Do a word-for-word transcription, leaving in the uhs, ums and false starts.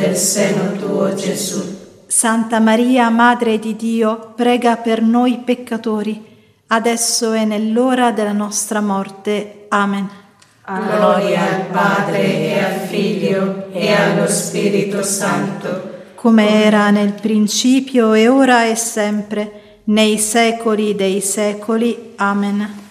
del seno tuo, Gesù. Santa Maria, Madre di Dio, prega per noi peccatori, adesso e nell'ora della nostra morte. Amen. Gloria al Padre e al Figlio e allo Spirito Santo, come era nel principio e ora e sempre, nei secoli dei secoli. Amen.